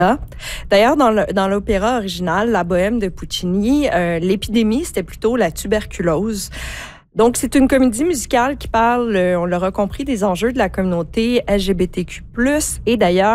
D'ailleurs, dans l'opéra original, La Bohème de Puccini, l'épidémie, c'était plutôt la tuberculose. Donc, c'est une comédie musicale qui parle, on l'aura compris, des enjeux de la communauté LGBTQ+. Et d'ailleurs,